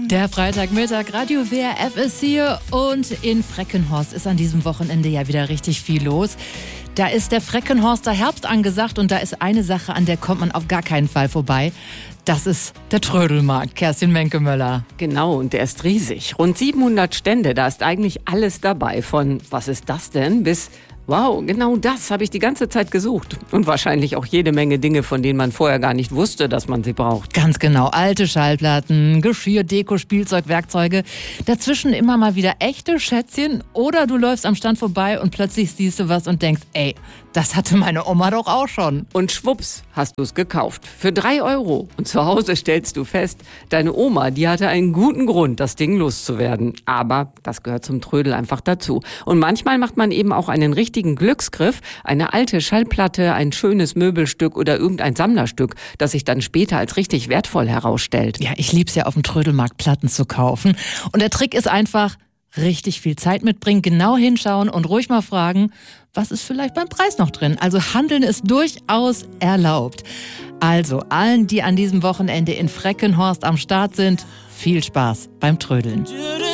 Der Freitagmittag, Radio WRF ist hier und in Freckenhorst ist an diesem Wochenende ja wieder richtig viel los. Da ist der Freckenhorster Herbst angesagt und da ist eine Sache, an der kommt man auf gar keinen Fall vorbei. Das ist der Trödelmarkt. Kerstin Menkemöller. Genau, und der ist riesig. Rund 700 Stände, da ist eigentlich alles dabei. Von was ist das denn bis wow, genau das habe ich die ganze Zeit gesucht. Und wahrscheinlich auch jede Menge Dinge, von denen man vorher gar nicht wusste, dass man sie braucht. Ganz genau. Alte Schallplatten, Geschirr, Deko, Spielzeug, Werkzeuge. Dazwischen immer mal wieder echte Schätzchen. Oder du läufst am Stand vorbei und plötzlich siehst du was und denkst, ey, das hatte meine Oma doch auch schon. Und schwupps, hast du es gekauft. Für 3 €. Und zu Hause stellst du fest, deine Oma, die hatte einen guten Grund, das Ding loszuwerden. Aber das gehört zum Trödel einfach dazu. Und manchmal macht man eben auch einen richtigen Glücksgriff, eine alte Schallplatte, ein schönes Möbelstück oder irgendein Sammlerstück, das sich dann später als richtig wertvoll herausstellt. Ja, ich lieb's ja auf dem Trödelmarkt Platten zu kaufen. Und der Trick ist einfach, richtig viel Zeit mitbringen, genau hinschauen und ruhig mal fragen, was ist vielleicht beim Preis noch drin? Also Handeln ist durchaus erlaubt. Also allen, die an diesem Wochenende in Freckenhorst am Start sind, viel Spaß beim Trödeln.